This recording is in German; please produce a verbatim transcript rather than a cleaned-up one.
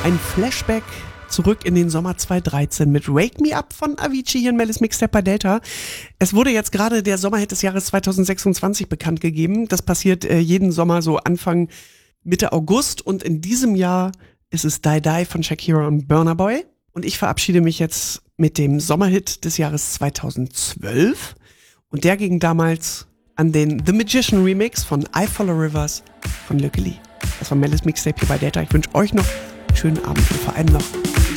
Ein Flashback zurück in den Sommer zweitausenddreizehn mit Wake Me Up von Avicii hier in Mellis Mixtape bei Delta. Es wurde jetzt gerade der Sommerhit des Jahres zweitausendsechsundzwanzig bekannt gegeben. Das passiert äh, jeden Sommer so Anfang, Mitte August. Und in diesem Jahr ist es Die Die von Shakira und Burna Boy. Und ich verabschiede mich jetzt mit dem Sommerhit des Jahres zweitausendzwölf. Und der ging damals an den The Magician Remix von I Follow Rivers von Lucky Lee. Das war Mellis Mixtape hier bei Delta. Ich wünsche euch noch einen schönen Abend und vor allem noch